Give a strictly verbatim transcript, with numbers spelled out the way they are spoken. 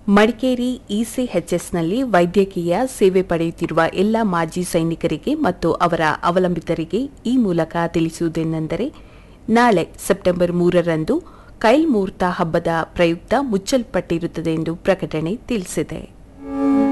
ಮಡಿಕೇರಿ ಇಸಿಎಚ್ಎಸ್ನಲ್ಲಿ ವೈದ್ಯಕೀಯ ಸೇವೆ ಪಡೆಯುತ್ತಿರುವ ಎಲ್ಲ ಮಾಜಿ ಸೈನಿಕರಿಗೆ ಮತ್ತು ಅವರ ಅವಲಂಬಿತರಿಗೆ ಈ ಮೂಲಕ ತಿಳಿಸುವುದೇನೆಂದರೆ, ನಾಳೆ ಸೆಪ್ಟೆಂಬರ್ ಮೂರರಂದು ಕೈಲ್ ಮುಹೂರ್ತ ಹಬ್ಬದ ಪ್ರಯುಕ್ತ ಮುಚ್ಚಲ್ಪಟ್ಟಿರುತ್ತದೆ ಎಂದು ಪ್ರಕಟಣೆ ತಿಳಿಸಿದೆ.